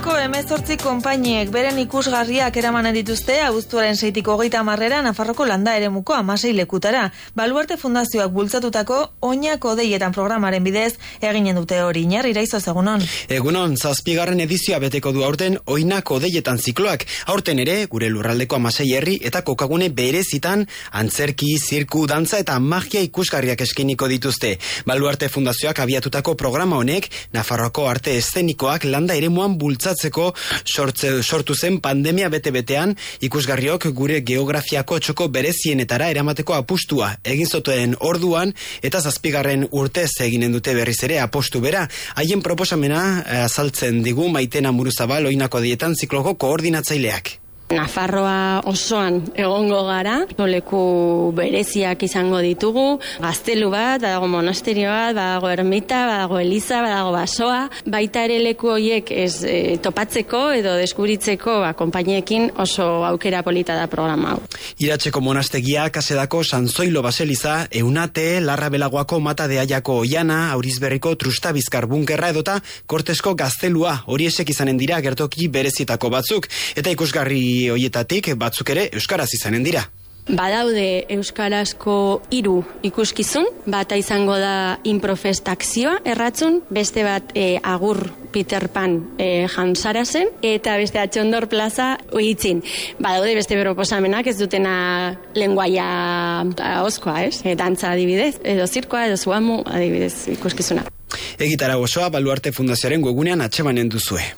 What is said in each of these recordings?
Nafarroako 18 konpainiek beren ikusgarriak eramanen dituzte abuztuaren 6tik 30 Nafarroko landa eremuko 16 lekutara. Baluarte Fundazioak bultzatutako Oinak Odeietan programaren bidez eginen dute hori. Iñar Iraizoz, egunon. Egunon, 7. edizioa beteko du aurten Oinak Odeietan zikloak. Aurten ere, gure lurraldeko 16 herri eta kokagune berezitan antzerki, zirku, dantza eta magia ikusgarriak eskiniko dituzte. Baluarte Fundazioak abiatutako programa honek Nafarroako arte eszenikoak landa eremuan bultzatzeko sortu zen pandemia bete-betean ikusgarriok gure geografiako txoko berezienetara eramateko apustua egin zuten orduan eta 7. urtez eginen dute berriz ere apostu bera. Haien proposamena azaltzen digu Maitena Muruzabal Oinak Odeietan zikloko koordinatzaileak. Nafarroa osoan egongo gara, leku bereziak izango ditugu, gaztelu bat, badago monasterio bat, badago ermita, badago eliza, badago basoa, baita ere leku horiek topatzeko edo deskubritzeko konpainiekin oso aukera polita da programa hau. Iratzeko monastegia, Kasedako San Zoilo baseliza, Eunate, Larra Belagoako Mata de Aiako Oiana, Aurizberriko Trustabizkar bunkerra edota Kortesko gaztelua, horiesek izanen dira gertoki berezietako batzuk, eta ikusgarri hoietatik batzuk ere euskaraz izanen dira. Badaude euskarazko 3 ikuskizun, bata izango da Improfest akzioa erratzun, beste bat Agur Peter Pan Jansarazen, eta beste Atxondor Plaza oitzin. Badaude beste proposamenak ez dutena lenguaia oskoa, dantza adibidez, edo zirkoa, edo zuamu adibidez ikuskizuna. Egitara osoa Baluarte Fundazioaren webgunean atsemanen duzue.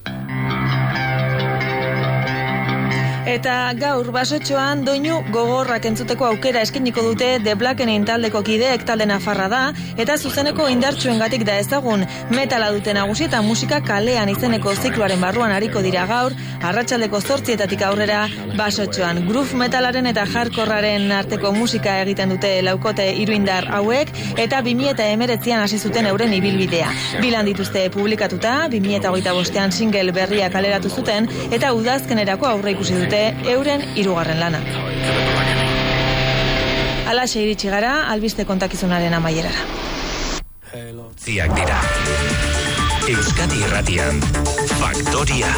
Eta gaur basotxoan doinu gogorrak entzuteko aukera eskiniko dute The Blackening taldeko kideek. Talde nafarra da eta zuzeneko indartsuengatik da ezagun. Metala dute nagusi eta musika kalean izeneko zikloaren barruan ariko dira gaur, arratsaldeko 8 aurrera basotxoan. Groove metalaren eta hardcorearen arteko musika egiten dute laukote iruindar hauek eta 2019an hasi zuten euren ibilbidea. Bilan dituzte publikatuta, 2025an single berria kaleratu zuten eta udazkenerako aurre ikusi dute euren 3. lana. Alaxe iritsi gara albiste kontakizunaren amaierara. Ziak dira. Euskadi Irratian. Faktoria.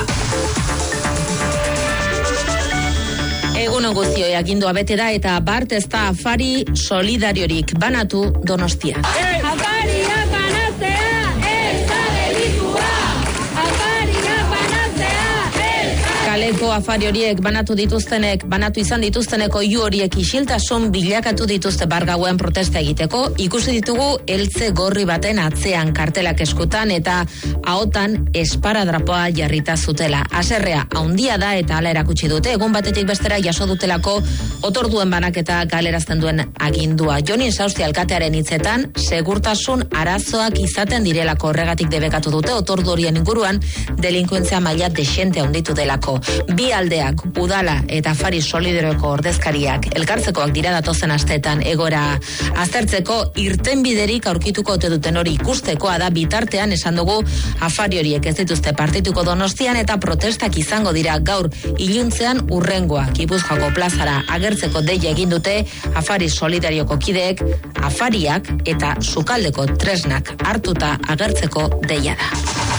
Egun guztioi agindua bete da eta bart ez da afari solidariorik banatu Donostia. Afaria banatzea ez da delitua. Afaria banatzea ez da. Kaleko afari horiek banatu izan dituzteneko iu horiek isiltasun bilakatu dituzte bargauen protesta egiteko. Ikusi ditugu eltze gorri baten atzean kartelak eskutan eta ahotan esparadrapoa jarrita zutela. Haserrea handia da eta hala erakutsi dute. Egun batetik bestera jaso dutelako otorduen banaketa galerazten duen agindua. Joni Sausti alkatearen hitzetan, segurtasun arazoak izaten direlako horregatik debekatu dute otordu horien inguruan delinkuentzia maila dexente handitu delako. Bi aldeak, udala eta afari solidarioko ordezkariak elkartzekoak dira datozen asteetan egora aztertzeko irtenbiderik aurkituko ote duten hori ikustekoa da. Bitartean esan dugu afari horiek ez dituzte partituko Donostian eta protestak izango dira gaur iluntzean urrengoa Gipuzkoako plazara agertzeko deia egin dute afari solidarioko kideek. Afariak eta sukaldeko tresnak hartuta agertzeko deia da.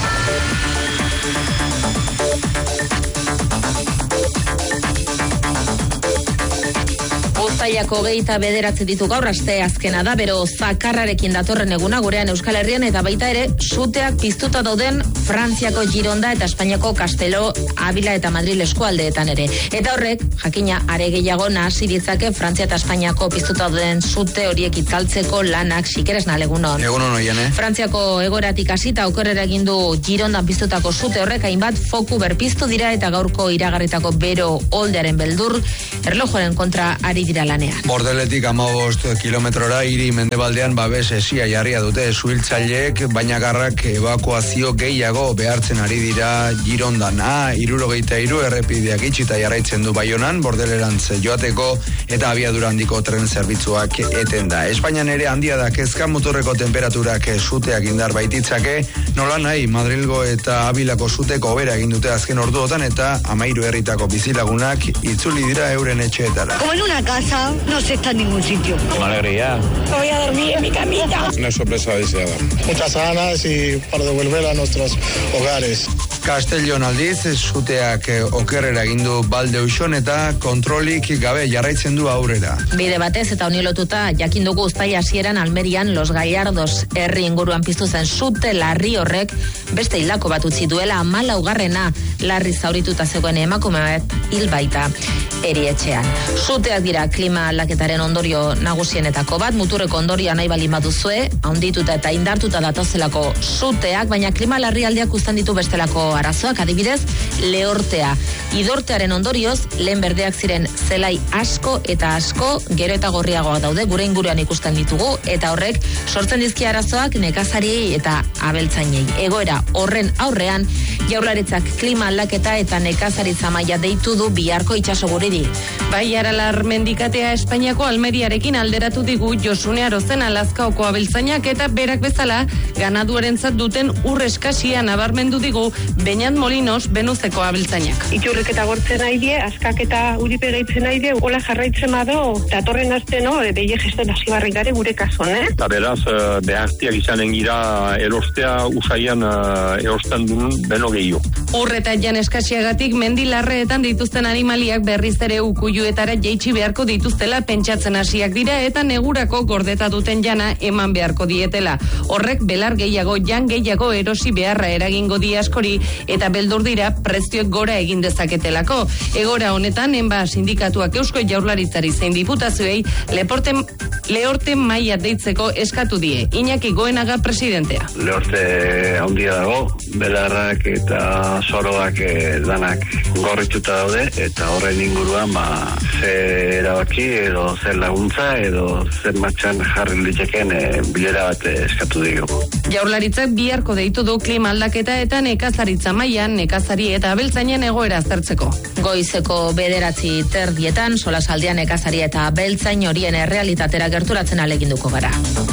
Uztailako 29 ditu gaur, aste azkena da, bero zakarrarekin datorren eguna gurean Euskal Herrian eta baita ere suteak piztuta dauden Frantziako Gironda eta Espainiako Kastelo, Abila eta Madril eskualdeetan ere. Eta horrek, jakina are gehiago nahasi ditzake Frantzia eta Espainiako piztuta dauden sute horiek itzaltzeko lanak. Xikeresna egunon. Egunon hoien, Frantziako egoeratik hasita okerrera egin du Girondan piztutako sute horrek hainbat foku berpiztu dira eta gaurko iragarritako bero oldearen beldur erlojuaren kontra ari dira lanean. Bordeletik 15 kilometrora hiri mendebaldean babes esia jarria dute suhiltzaileek, baina garrak ebakuazio gehiago behartzen ari dira Girondan. 73 errepideak itxita jarraitzen du Baionan, Bordelerantz joateko eta abiadura handiko tren zerbitzuak eten da. Espainian ere handia da kezka, motorreko temperaturak suteak indar baititzake, nola nahi Madrilgo eta Abilako suteko hobera egin dute azken orduotan eta 13 herritako bizilagunak itzuli dira euren etxeetara. Como en una casa, no se está en ningún sitio. Una alegría. Voy a dormir en mi camita. Una sorpresa deseada. Muchas ganas y para devolver a nuestros hogares. Castellon aldiz, suteak okerrera egindu Baldeuxon eta kontrolik gabe jarraitzen du aurrera. Bide batez eta honi lotuta jakin dugu uztaila hasieran Almerian Los Gallardos herri inguruan piztu zen sute larri horrek beste hildako bat utzi duela 14garrena larri zaurituta zegoen emakume bat hil baita erietxean. Suteak dira klima aldaketaren ondorio nagusienetako bat, muturreko ondorioa nahi bali baduzue, handituta eta indartuta datozelako suteak, baina klima larrialdiak uzten ditu bestelako arazoak, adibidez, lehortea. Idortearen ondorioz, lehen berdeak ziren zelai asko eta asko, gero eta gorriagoak daude, gure inguruan ikusten ditugu, eta horrek sortzen dizki arazoak nekazari eta abeltzainei. Egoera horren aurrean, Jaurlaritzak klima aldaketa eta nekazaritza maila deitu du biharko itsaso guriri. Bai, Aralar mendikatea Espainiako Almeriarekin alderatu digu Josune Arozen Lazkaoko abeltzainak eta berak bezala ganaduarentzat duten ur eskasia nabarmendu digu Beñat Molinos Benuzeko abeltzainak. Iturrik eta gortzen nahi askak eta uripe gehitzen nahi hola jarraitzen bado, datorren asteno behi gesten hasi barrik gare gure kasuan, Eta beraz, behartiak izanen gira erostea usaian erosten duen beno gehiago. Ur eta jan eskasiagatik mendilarreetan dituzten animaliak berriz ere ukuiluetara jaitsi beharko dituztela pentsatzen hasiak dira eta negurako gordeta duten jana eman beharko dietela. Horrek belar gehiago, jan gehiago erosi beharra eragingo di askori eta beldur dira prezioek gora egin dezaketelako. Egora honetan, enba sindikatuak Eusko Jaurlaritzari zein diputazioei lehorte maila deitzeko eskatu die. Iñaki Goenaga presidentea. Lehorte handia dago, belarrak eta soroak danak gorrituta daude eta horren inguruan ze erabaki edo zer laguntza edo zer martxan jarri liteken bilera bat eskatu dugu. Jaurlaritzak biharko deitu du klima aldaketa eta nekazaritza mailan nekazari eta abeltzainen egoera aztertzeko. Goizeko 9:30 solasaldian nekazari eta abeltzain horien errealitatera gerturatzen ahaleginduko gara.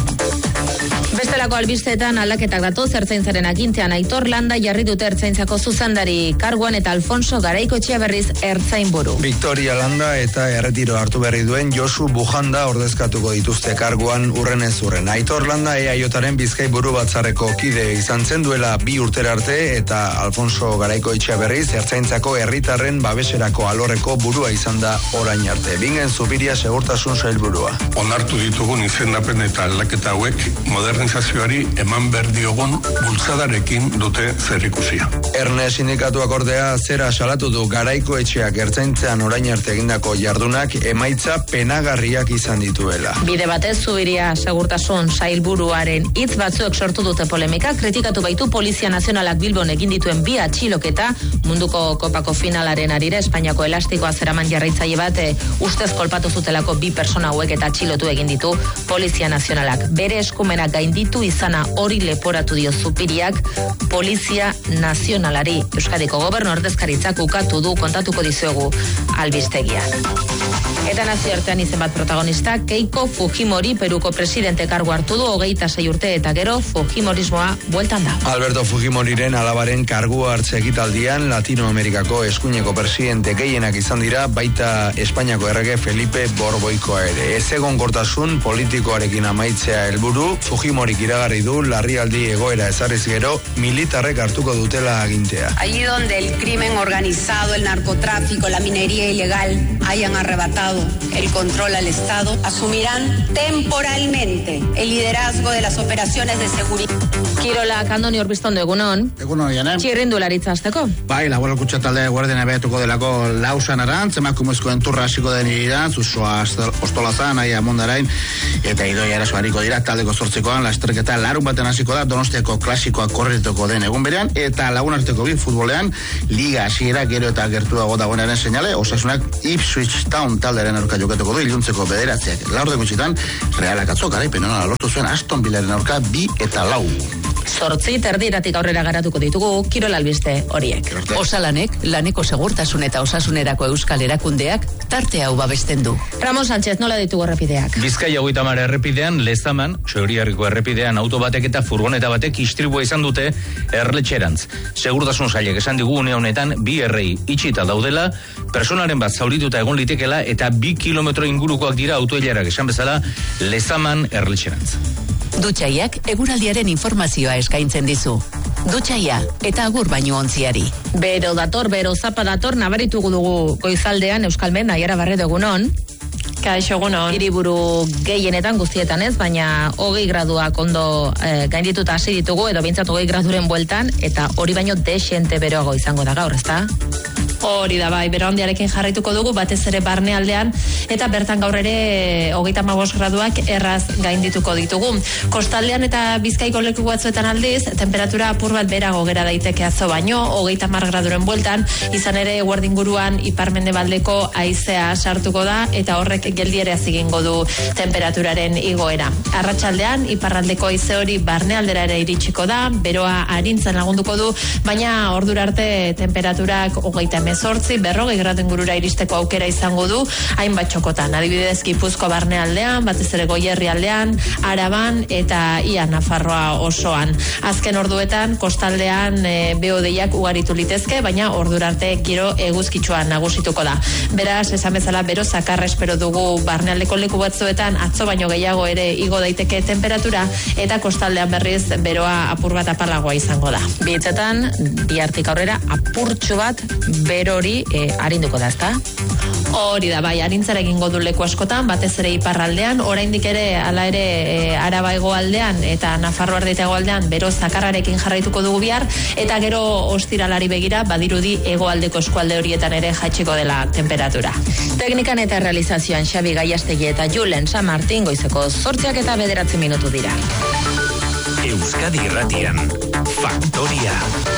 Bestelako albisteetan aldaketak datoz ertzaintzaren agintean Aitor Landa jarri dute ertzaintzako zuzendari karguan eta Alfonso Garaikoetxea berriz ertzainburu. Victoria Landa eta erretiro hartu berri duen Josu Bujanda ordezkatuko dituzte karguan urrenez urren. Aitor Landa EAJaren Bizkaiburu batzarreko kide izan zen duela 2 urtera arte eta Alfonso Garaikoetxea berriz ertzaintzako herritarren babeserako alorreko burua izan da orain arte. Bingen Zubiria segurtasun sailburua. Onartu ditugun izendapen eta aldaketa hauek modernizazioari eman berdiogun bultzadarekin dute zerikusia. Erne sindikatuak ordea zera salatu du Garaikoetxeak ertzaintzan orain arte egindako jardunak emaitza penagarriak izan dituela. Bide batez Zubiria segurtasun sailburuaren hitz batzuek sortu dute polemika, kritikatu baitu Polizia Nazionalak Bilbon egin dituen 2 atxiloketa, munduko kopako finalaren arira Espainiako elastikoa zeraman jarraitzaile bat ustez kolpatu zutelako 2 persona hauek eta atxilotu egin ditu Polizia Nazionalak. Bere eskumenak gainditu izana hori leporatu dio Zupiriak Polizia Nazionalari. Euskadiko Gobernu ordezkaritzak ukatu du, kontatuko dizuegu albistegian. Eta nazioartean izen bat protagonista, Keiko Fujimori Peruko presidente kargu hartu du 26 urte eta gero Fujimorismoa bueltan da. Alberto Fujimoriren alabaren kargua hartze ekitaldian Latinoamerikako eskuineko presidente gehienak izan dira, baita Espainiako errege Felipe Borboikoa ere. Ezegonkortasun politikoarekin amaitzea helburu, Fujimorik iragarri du larrialdi egoera ezarriz gero militarrek hartuko dutela agintea. Allí donde el crimen organizado, el narcotráfico, la minería ilegal hayan arrebatado el control al Estado, asumirán temporalmente el liderazgo de las operaciones de seguridad. Kirolak Andoni Urbistondo egunon. Egunon, Janem. Txirrindularitza hasteko. Bai, laboral kutsatalde guardian abetuko delako Lausan arantz, emakumezko enturra hasiko den iran, Zuzua Ostolazan, Aia Mondarain, eta Idoia eraso hariko dira, taldeko 8koan, lasterketa larun baten hasiko da, Donostiako klasikoa korrituko den egun berean, eta lagunarteko bi futbolean, liga hasiera gero eta gertuago dagoenaren seinale, Osasunak Ipswich Town talderen aurka jokatuko du, iluntzeko 9:00, laurde gutxitan, Realak atzo garaipen ona lortu zuen Aston Villaren aurka 2-4. 8:30 aurrera garatuko ditugu Kirol albiste horiek. Osalanek, laneko segurtasun eta osasunerako euskal erakundeak, tarte hau babesten du. Ramon Sánchez, nola ditugu errepideak? Bizkaia 30 errepidean, Lezaman, Sobriarriko errepidean autobatek eta furgoneta batek istripua izan dute Erletxerantz. Segurtasun sailek esan digu une honetan 2 errei itxita daudela, personaren bat zaurituta egon litekela eta 2 kilometro ingurukoak dira autoilarak esan bezala Lezaman Erletxerantz. Dutxaiak eguraldiaren informazioa eskaintzen dizu. Dutxaia eta agur baino ontziari. Bero dator, bero zapa dator, nabaritugu dugu goizaldean Euskalmen, Naiara Barredo egunon. Kaixo egunon. Hiriburu gehienetan guztietan ez, baina 20 graduak ondo gaindituta hasi ditugu, edo bintzat 20 graduren bueltan, eta hori baino desente beroago izango da gaur, ezta? Hori da bai, bero handiarekin jarraituko dugu, batez ere barnealdean, eta bertan gaur ere 35 graduak erraz gaindituko ditugu. Kostaldean eta Bizkaiko leku batzuetan aldiz, temperatura apur bat berago gera daiteke atzo baino, 30 graduren bueltan, izan ere guardinguruan ipar-mendebaldeko haizea sartuko da, eta horrek geldiere egingo du temperaturaren igoera. Arratsaldean iparraldeko haize hori barnealdera ere iritsiko da, beroa arintzen lagunduko du, baina ordura arte temperaturak 38, 40 gradu ingurura iristeko aukera izango du, hainbat txokotan. Adibidez, Gipuzkoa barnealdean, batez ere Goierrialdean, Araban eta ia Nafarroa osoan. Azken orduetan, kostaldean behodeiak ugaritu litezke, baina ordura arte giro eguzkitsuan nagusituko da. Beraz, esan bezala bero zakarra espero dugu barnealdeko leku batzuetan, atzo baino gehiago ere igo daiteke temperatura, eta kostaldean berriz beroa apur bat apalagoa izango da. Bihitzetan, bihartik aurrera apurtxo bat bero hori arinduko da, ezta? Hori da, bai, arintzara egingo du leku askotan, batez ere iparraldean, oraindik ere, hala ere, Araba hegoaldean eta Nafarroa erdieta hegoaldean bero zakarrarekin jarraituko dugu bihar, eta gero ostiralari begira, badirudi hegoaldeko eskualde horietan ere jaitsiko dela temperatura. Teknikan eta realizazioan Xabi Gaiastegi eta Julen San Martin goizeko 8 eta 9 minutu dira. Euskadi Irratian, Faktoria.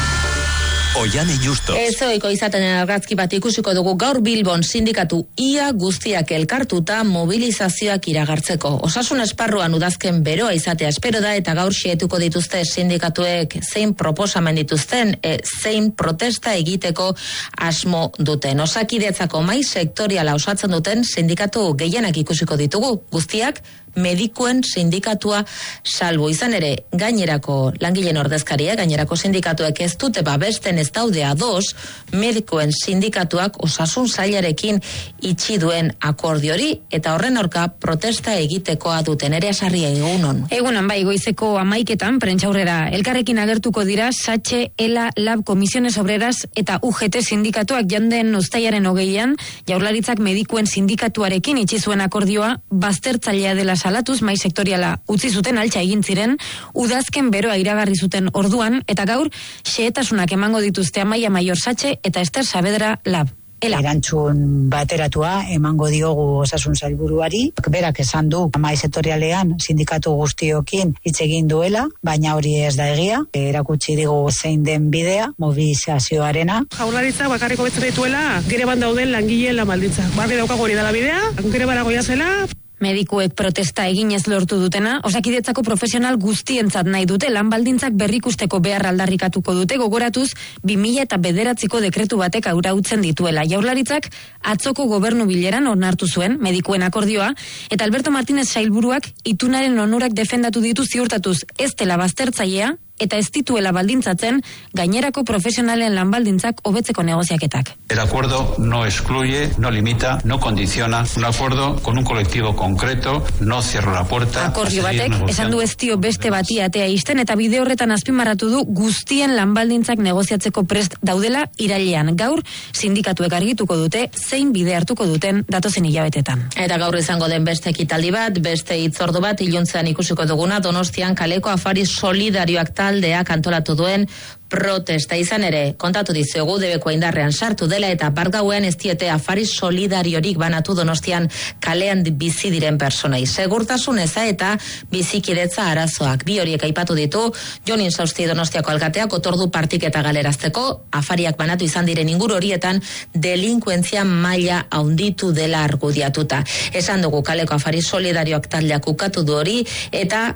Oiane Justos. Ezoiko izaten argazki bat ikusiko dugu gaur Bilbon sindikatu ia guztiak elkartuta mobilizazioak iragartzeko. Osasun esparruan udazken beroa izatea espero da, eta gaur xehetuko dituzte sindikatuek zein proposamen dituzten, zein protesta egiteko asmo duten. Osakidetzako mai sektoriala osatzen duten sindikatu gehienak ikusiko ditugu, guztiak medikuen sindikatua salbu. Izan ere, gainerako langileen ordezkaria, gainerako sindikatuek ez dute babesten ez daude ados, medikuen sindikatuak osasun sailarekin itxi duen akordiori, eta horren aurka protesta egitekoa duten. Ere Sarria, egunon. Egunon, bai, goizeko 11 prentsaurrera elkarrekin agertuko dira Satxe, ELA, LAB, Comisiones Obreras eta UGT sindikatuak janden uztailaren 20an, Jaurlaritzak medikuen sindikatuarekin itxi zuen akordioa baztertzailea dela salatuz, mai sektoriala utzi zuten altxa egin ziren, udazken beroa iragarri zuten orduan, eta gaur xehetasunak emango dituzte Amaia Maior Satxe eta Ester Saavedra LAB. Erantzun bateratua emango diogu osasun sailburuari. Berak esan du mai sektorialean sindikatu guztiokin hitz egin duela, baina hori ez da egia. Erakutsi digu zein den bidea, mobilizazioarena. Jaurlaritza bakarriko betzen dituela, greban dauden langileen lan baldintzak. Barri daukago hori dela bidea, grebara goia zela. Medikuek protesta eginez lortu dutena, Osakidetzako profesional guztientzat nahi dute lan baldintzak berrikusteko behar aldarrikatuko dute, gogoratuz 2009ko dekretu batek arautzen dituela. Jaurlaritzak atzoko gobernu bileran onartu zuen medikuen akordioa, eta Alberto Martínez sailburuak itunaren onurak defendatu ditu ziurtatuz ez dela baztertzailea, eta ez dituela baldintzatzen gainerako profesionalen lan baldintzak hobetzeko negoziaketak. El acuerdo no excluye, no limita, no condiciona. Un acuerdo con un colectivo concreto no cierra la puerta. Akordio batek esan du ez dio beste bati atea isten, eta bide horretan azpimarratu du guztien lan baldintzak negoziatzeko prest daudela irailean. Gaur sindikatuek argituko dute zein bide hartuko duten datozen hilabetetan. Eta gaur izango den beste ekitaldi bat, beste hitzordu bat iluntzean ikusiko duguna, Donostian kaleko afari solidarioak taldeak antolatu duen protesta. Izan ere, kontatu dizuegu debeko indarrean sartu dela, eta bargauean ez diete afari solidariorik banatu Donostian kalean bizi diren personai. Segurtasun eza eta bizikidetza arazoak. Bi horiek aipatu ditu Jon Insausti Donostiako alkateak otordu partiketa galerazteko, afariak banatu izan diren inguru horietan delinkuentzia maila handitu dela argudiatuta. Esan dugu kaleko afari solidarioak taldeak ukatu du hori, eta